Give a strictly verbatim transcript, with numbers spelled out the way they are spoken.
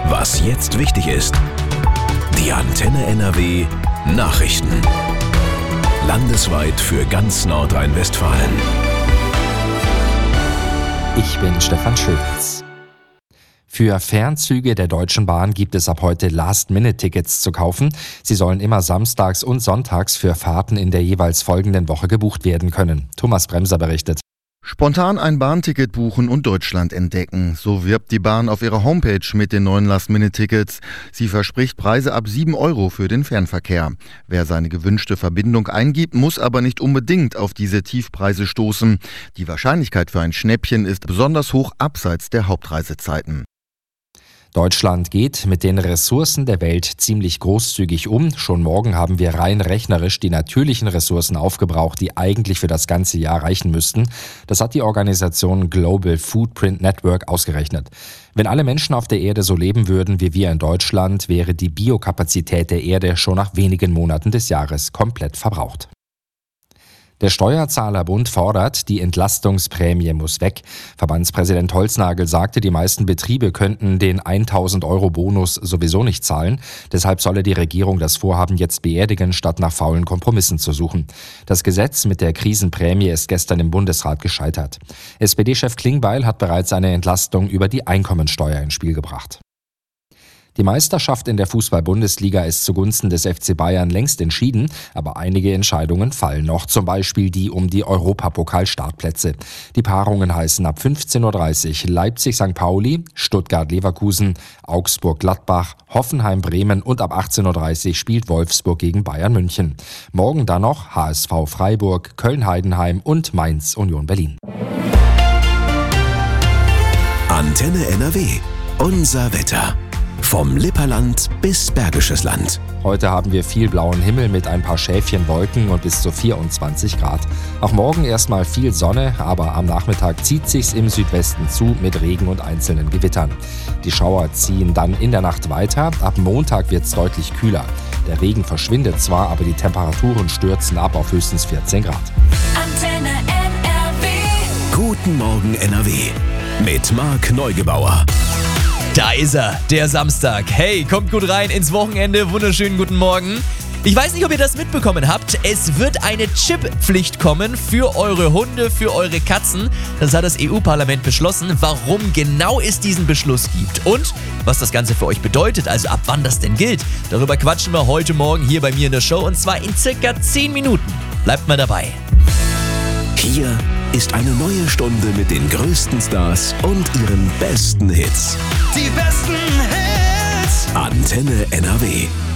Was jetzt wichtig ist. Die Antenne N R W Nachrichten. Landesweit für ganz Nordrhein-Westfalen. Ich bin Stefan Schulz. Für Fernzüge der Deutschen Bahn gibt es ab heute Last-Minute-Tickets zu kaufen. Sie sollen immer samstags und sonntags für Fahrten in der jeweils folgenden Woche gebucht werden können. Thomas Bremser berichtet. Spontan ein Bahnticket buchen und Deutschland entdecken. So wirbt die Bahn auf ihrer Homepage mit den neuen Last-Minute-Tickets. Sie verspricht Preise ab sieben Euro für den Fernverkehr. Wer seine gewünschte Verbindung eingibt, muss aber nicht unbedingt auf diese Tiefpreise stoßen. Die Wahrscheinlichkeit für ein Schnäppchen ist besonders hoch abseits der Hauptreisezeiten. Deutschland geht mit den Ressourcen der Welt ziemlich großzügig um. Schon morgen haben wir rein rechnerisch die natürlichen Ressourcen aufgebraucht, die eigentlich für das ganze Jahr reichen müssten. Das hat die Organisation Global Footprint Network ausgerechnet. Wenn alle Menschen auf der Erde so leben würden wie wir in Deutschland, wäre die Biokapazität der Erde schon nach wenigen Monaten des Jahres komplett verbraucht. Der Steuerzahlerbund fordert, die Entlastungsprämie muss weg. Verbandspräsident Holznagel sagte, die meisten Betriebe könnten den tausend Euro Bonus sowieso nicht zahlen. Deshalb solle die Regierung das Vorhaben jetzt beerdigen, statt nach faulen Kompromissen zu suchen. Das Gesetz mit der Krisenprämie ist gestern im Bundesrat gescheitert. S P D-Chef Klingbeil hat bereits eine Entlastung über die Einkommensteuer ins Spiel gebracht. Die Meisterschaft in der Fußball-Bundesliga ist zugunsten des F C Bayern längst entschieden, aber einige Entscheidungen fallen noch, zum Beispiel die um die Europapokal-Startplätze. Die Paarungen heißen ab fünfzehn Uhr dreißig Leipzig-Sankt Pauli, Stuttgart-Leverkusen, Augsburg-Gladbach, Hoffenheim-Bremen und ab achtzehn Uhr dreißig spielt Wolfsburg gegen Bayern München. Morgen dann noch H S V Freiburg, Köln-Heidenheim und Mainz-Union Berlin. Antenne N R W. Unser Wetter. Vom Lipperland bis Bergisches Land. Heute haben wir viel blauen Himmel mit ein paar Schäfchen Wolken und bis zu vierundzwanzig Grad. Auch morgen erstmal viel Sonne, aber am Nachmittag zieht sich's im Südwesten zu mit Regen und einzelnen Gewittern. Die Schauer ziehen dann in der Nacht weiter. Ab Montag wird's deutlich kühler. Der Regen verschwindet zwar, aber die Temperaturen stürzen ab auf höchstens vierzehn Grad. Antenne N R W. Guten Morgen N R W. Mit Marc Neugebauer. Da ist er, der Samstag. Hey, kommt gut rein ins Wochenende. Wunderschönen guten Morgen. Ich weiß nicht, ob ihr das mitbekommen habt. Es wird eine Chip-Pflicht kommen für eure Hunde, für eure Katzen. Das hat das E U-Parlament beschlossen. Warum genau es diesen Beschluss gibt und was das Ganze für euch bedeutet, also ab wann das denn gilt. Darüber quatschen wir heute Morgen hier bei mir in der Show und zwar in circa zehn Minuten. Bleibt mal dabei. Hier ist eine neue Stunde mit den größten Stars und ihren besten Hits. Die besten Hits. Antenne N R W.